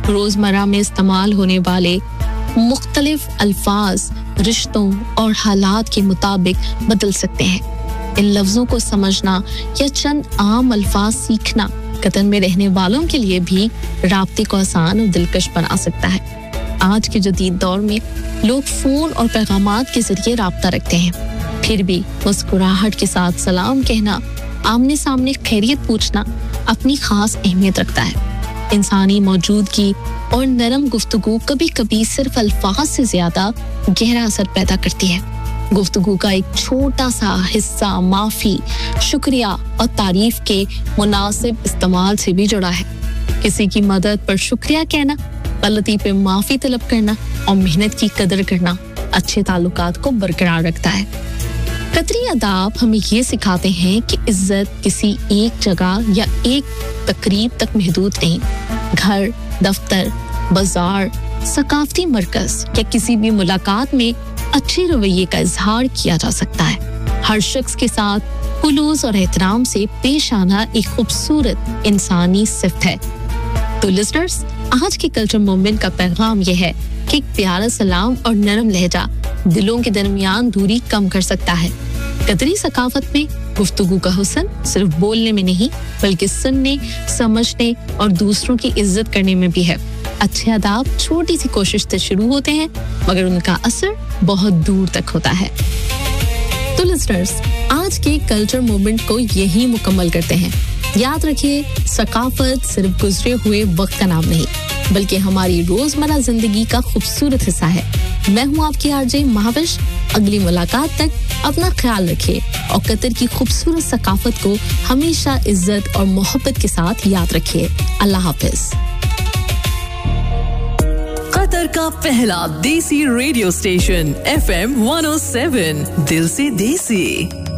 रोजमर्रा में इस्तेमाल होने वाले मुख्तलिफ अल्फाज रिश्तों और हालात के मुताबिक बदल सकते हैं। इन लफ्ज़ों को समझना या चंद आम अल्फाज सीखना कतर में रहने वालों के लिए भी राब्ते को आसान और दिलकश बना सकता है। आज के जदीद दौर में लोग फ़ोन और पैगामात के ज़रिए राब्ता रखते हैं, फिर भी मुस्कुराहट के साथ सलाम कहना, आमने सामने खैरियत पूछना अपनी खास अहमियत रखता है। इंसानी मौजूदगी और नरम गुफ्तगू कभी-कभी सिर्फ अल्फाज से ज़्यादा गहरा असर पैदा करती है। गुफ्तगू का एक छोटा सा हिस्सा माफ़ी, शुक्रिया और तारीफ के मुनासिब इस्तेमाल से भी जुड़ा है। किसी की मदद पर शुक्रिया कहना, गलती पे माफ़ी तलब करना और मेहनत की कदर करना अच्छे ताल्लुकात को बरकरार रखता है। कतरी अदाब हमें ये सिखाते हैं कि इज्जत किसी एक जगह या एक तकरीब तक महदूद नहीं। घर, दफ्तर, बाजार, सकाफती मरकज या किसी भी मुलाकात में अच्छे रवैये का इजहार किया जा सकता है। हर शख्स के साथ खुलूस और एहतराम से पेश आना एक खूबसूरत इंसानी सिफ़त है। तो लिस्नर्स, आज के कल्चर मूवमेंट का पैगाम यह है कि एक प्यारा सलाम और नरम लहजा दिलों के दरमियान दूरी कम कर सकता है। कतरी सकाफत में गुफ्तगू का हुस्न सिर्फ बोलने में नहीं, बल्कि सुनने, समझने और दूसरों की इज्जत करने में भी है। अच्छे आदाब छोटी सी कोशिश से शुरू होते हैं, मगर उनका असर बहुत दूर तक होता है। तो लिस्नर्स, आज के कल्चर मूवमेंट को यही मुकम्मल करते हैं। याद रखिए, सकाफत सिर्फ गुजरे हुए वक्त का नाम नहीं, बल्कि हमारी रोजमर्रा जिंदगी का खूबसूरत हिस्सा है। मैं हूँ आपकी आरजे महाविश। अगली मुलाकात तक अपना ख्याल रखिए और कतर की खूबसूरत सकाफत को हमेशा इज्जत और मोहब्बत के साथ याद रखिए। अल्लाह हाफिज। कतर का पहला देसी रेडियो स्टेशन FM 107, दिल से देसी।